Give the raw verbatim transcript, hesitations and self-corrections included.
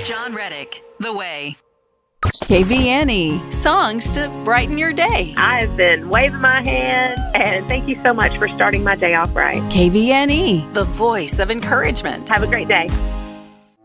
John Reddick, The Way. K V N E, songs to brighten your day. I've been waving my hand, and thank you so much for starting my day off right. K V N E, The voice of encouragement. Have a great day.